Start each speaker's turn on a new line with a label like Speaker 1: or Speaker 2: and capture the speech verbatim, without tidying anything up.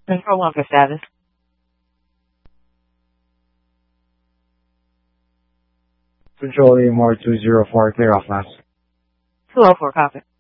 Speaker 1: Control one for status.
Speaker 2: Control A M R two zero four, clear off last.
Speaker 1: two oh four, copy.